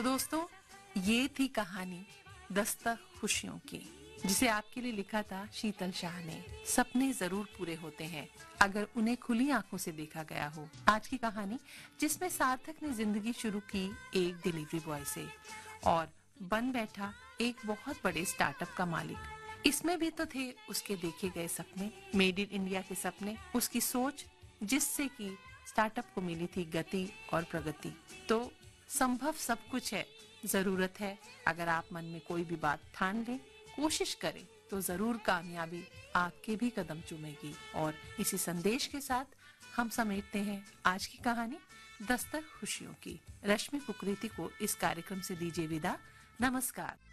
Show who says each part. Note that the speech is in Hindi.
Speaker 1: दोस्तों, ये थी कहानी दस्तक खुशियों की, जिसे आपके लिए लिखा था शीतल शाह ने। सपने जरूर पूरे होते हैं अगर उन्हें खुली आंखों से देखा गया हो। आज की कहानी, जिसमें सार्थक ने जिंदगी शुरू की एक डिलीवरी बॉय से और बन बैठा एक बहुत बड़े स्टार्टअप का मालिक। इसमें भी तो थे उसके देखे गए सपने, मेड इन इंडिया के सपने, उसकी सोच जिससे कि स्टार्टअप को मिली थी गति और प्रगति। तो संभव सब कुछ है, जरूरत है अगर आप मन में कोई भी बात ठान लें, कोशिश करें तो जरूर कामयाबी आपके भी कदम चूमेगी। और इसी संदेश के साथ हम समेटते हैं आज की कहानी दस्तक खुशियों की। रश्मि कुकरेती को इस कार्यक्रम से दीजिए विदा। नमस्कार।